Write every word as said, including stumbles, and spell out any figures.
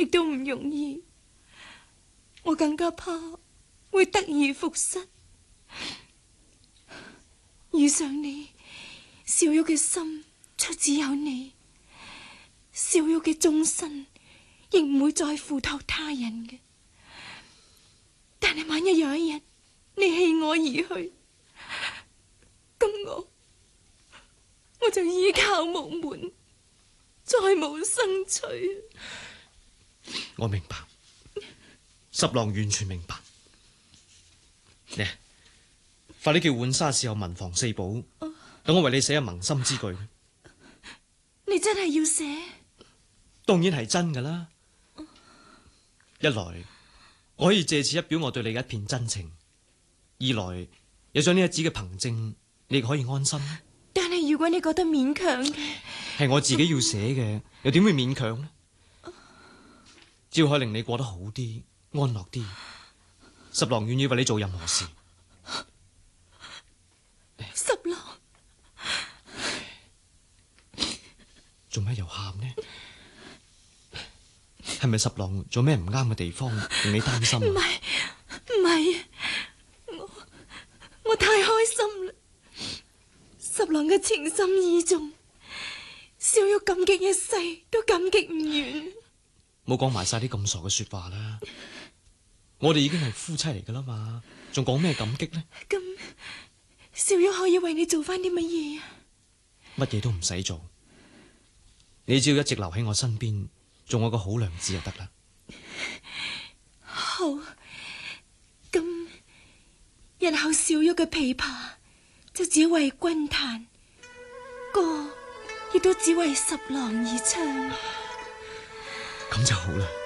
亦都唔容易，我更加怕會得而復失。遇上你，小玉嘅心就只有你，小玉嘅終身亦唔會再付託他人嘅。但係萬一有一日你棄我而去，咁我我就依靠無門，再無生趣。 我明白，十郎完全明白。呢，快啲叫浣紗侍候文房四寶，等、哦、我為你寫下盟心之句。 你真係要寫？ 當然係真噶啦。哦、一來我可以借此一表我對你嘅一片真情，二來有咗呢一紙嘅憑證，你亦可以安心。 但係如果你覺得勉強嘅，係我自己要寫嘅，哦、又點會勉強呢？只要可以令你過得好啲、安樂啲，十郎願意為你做任何事。 十郎， 做咩又喊呢？係咪十郎做咩唔啱嘅地方令你擔心啊？ 唔係，唔係，我我太開心啦！十郎嘅情深意重，小玉感激一世都感激唔完。 冇講埋晒啲咁傻嘅說話啦！我哋已經係夫妻嚟噶啦嘛，仲講咩感激呢？ 咁小玉可以為你做翻啲乜嘢啊？ 乜嘢都唔使做，你只要一直留喺我身邊，做我個好娘子就得啦。 好，咁日後小玉嘅琵琶就只為君彈，歌亦都只為十郎而唱。 咁就好啦。